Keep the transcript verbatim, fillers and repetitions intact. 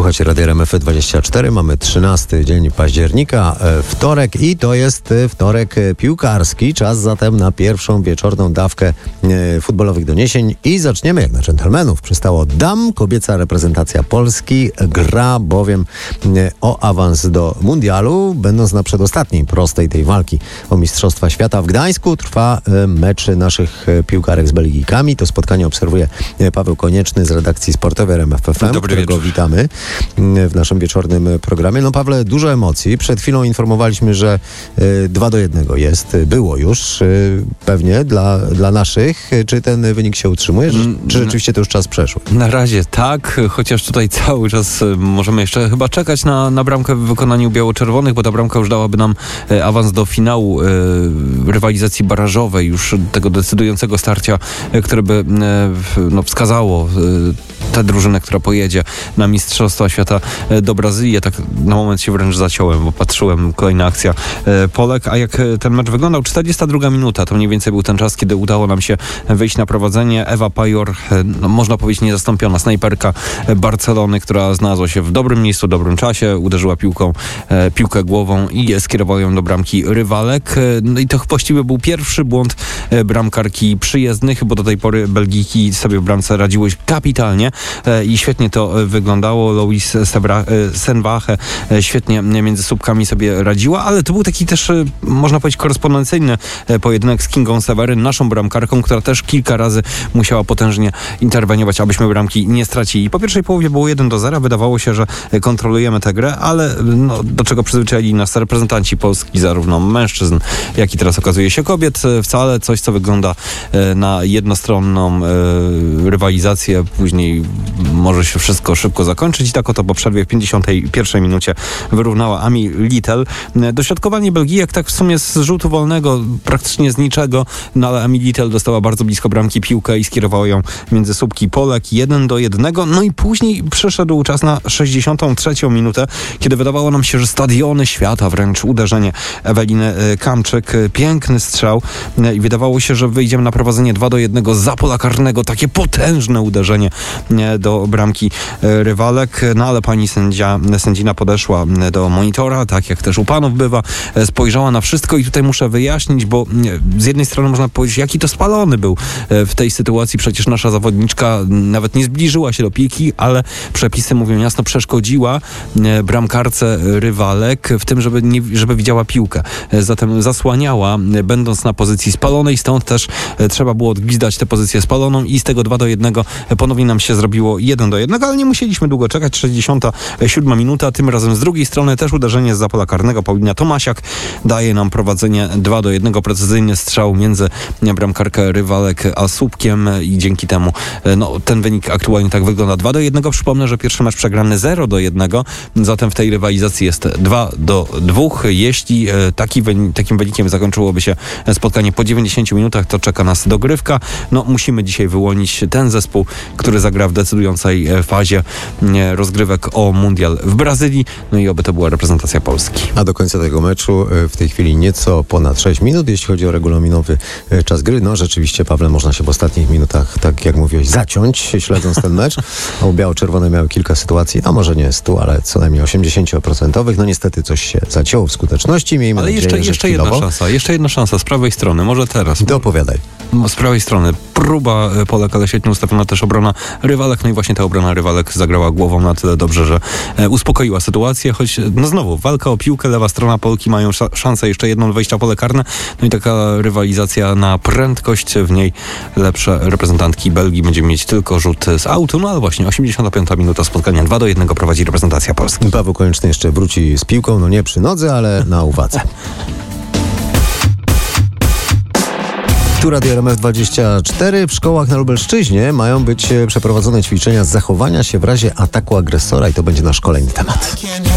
Słuchajcie Radia R M F dwadzieścia cztery, mamy trzynasty dzień października, e, wtorek i to jest e, wtorek e, piłkarski. Czas zatem na pierwszą wieczorną dawkę e, futbolowych doniesień i zaczniemy jak na dżentelmenów. Przystało dam, kobieca reprezentacja Polski gra bowiem e, o awans do mundialu, będąc na przedostatniej prostej tej walki o Mistrzostwa Świata. W Gdańsku trwa e, mecz naszych e, piłkarek z Belgijkami. To spotkanie obserwuje e, Paweł Konieczny z redakcji sportowej R M F F M, Dobry którego wieczór. witamy w naszym wieczornym programie. No Pawle, dużo emocji. Przed chwilą informowaliśmy, że y, dwa do jednego jest, było już y, pewnie dla, dla naszych. Czy ten wynik się utrzymuje? Czy, czy rzeczywiście to już czas przeszły? Na razie tak, chociaż tutaj cały czas y, możemy jeszcze chyba czekać na, na bramkę w wykonaniu biało-czerwonych, bo ta bramka już dałaby nam y, awans do finału y, rywalizacji barażowej, już tego decydującego starcia, y, które by y, no, wskazało y, tę drużynę, która pojedzie na Mistrzostwa Świata do Brazylii. Ja tak na moment się wręcz zaciąłem, bo patrzyłem, kolejna akcja Polek, a jak ten mecz wyglądał, czterdziesta druga minuta, to mniej więcej był ten czas, kiedy udało nam się wyjść na prowadzenie. Ewa Pajor, no, można powiedzieć niezastąpiona snajperka Barcelony, która znalazła się w dobrym miejscu, w dobrym czasie, uderzyła piłką, e, piłkę głową i skierowała ją do bramki rywalek. No i to właściwie był pierwszy błąd bramkarki przyjezdnych, bo do tej pory Belgijki sobie w bramce radziły kapitalnie e, i świetnie to wyglądało. Louise Senwache świetnie między słupkami sobie radziła, ale to był taki też, można powiedzieć, korespondencyjny pojedynek z Kingą Seweryn, naszą bramkarką, która też kilka razy musiała potężnie interweniować, abyśmy bramki nie stracili. Po pierwszej połowie było jeden do zera. Wydawało się, że kontrolujemy tę grę, ale no, do czego przyzwyczaili nas reprezentanci Polski, zarówno mężczyzn, jak i teraz okazuje się kobiet. Wcale coś, co wygląda na jednostronną rywalizację. Później może się wszystko szybko zakończyć i tak oto po przerwie w pięćdziesiątej pierwszej minucie wyrównała Ami Little. Dośrodkowanie Belgijek tak w sumie z rzutu wolnego, praktycznie z niczego, no ale Ami Little dostała bardzo blisko bramki piłkę i skierowała ją między słupki Polek jeden do jednego. No i później przyszedł czas na sześćdziesiątą trzecią minutę, kiedy wydawało nam się, że stadiony świata, wręcz uderzenie Eweliny Kamczyk, piękny strzał i wydawało się, że wyjdziemy na prowadzenie dwa do jednego za pola karnego, takie potężne uderzenie do bramki rywalek, no ale pani sędzia, sędzina podeszła do monitora, tak jak też u panów bywa, spojrzała na wszystko i tutaj muszę wyjaśnić, bo z jednej strony można powiedzieć, jaki to spalony był w tej sytuacji, przecież nasza zawodniczka nawet nie zbliżyła się do piłki, ale przepisy mówią jasno, przeszkodziła bramkarce rywalek w tym, żeby, nie, żeby widziała piłkę. Zatem zasłaniała, będąc na pozycji spalonej, stąd też trzeba było odgwizdać tę pozycję spaloną i z tego dwa do jednego ponownie nam się zrobiło jeden do jednego, ale nie musieliśmy długo czekać. sześćdziesiąta siódma minuta, tym razem z drugiej strony też uderzenie z za pola karnego. Paulina Tomasiak daje nam prowadzenie dwa do jednego, precyzyjny strzał między bramkarkę rywalek a słupkiem i dzięki temu no, ten wynik aktualnie tak wygląda. dwa do jednego. Przypomnę, że pierwszy mecz przegrany zero do jednego, zatem w tej rywalizacji jest dwa do dwóch. Jeśli taki wynik, takim wynikiem zakończyłoby się spotkanie po dziewięćdziesięciu minutach, to czeka nas dogrywka. No, musimy dzisiaj wyłonić ten zespół, który zagra w decydującej fazie rozgrywek o mundial w Brazylii. No i oby to była reprezentacja Polski. A do końca tego meczu w tej chwili nieco ponad sześć minut, jeśli chodzi o regulaminowy czas gry. No rzeczywiście, Pawle, można się w ostatnich minutach, tak jak mówiłeś, zaciąć, śledząc ten mecz. A biało-czerwone miały kilka sytuacji, a może nie stu, ale co najmniej osiemdziesiąt procent. No niestety coś się zacięło w skuteczności. Miejmy ale nadzieję, jeszcze, jeszcze jedna szansa, jeszcze jedna szansa z prawej strony, może teraz. Dopowiadaj. Z prawej strony próba Polek, ale świetnie ustawiona też obrona rywalek, no i właśnie ta obrona rywalek zagrała głową na tyle dobrze, że e, uspokoiła sytuację, choć no znowu walka o piłkę, lewa strona Polki mają sz- szansę jeszcze jedną wejścia w pole karne, no i taka rywalizacja na prędkość, w niej lepsze reprezentantki Belgii będzie mieć tylko rzut z autu, no ale właśnie osiemdziesiąta piąta minuta spotkania, dwa do jednego prowadzi reprezentacja Polski. Paweł Konieczny jeszcze wróci z piłką, no nie przy nodze, ale na uwadze. Tu Radio R M F dwadzieścia cztery. W szkołach na Lubelszczyźnie mają być przeprowadzone ćwiczenia z zachowania się w razie ataku agresora i to będzie nasz kolejny temat.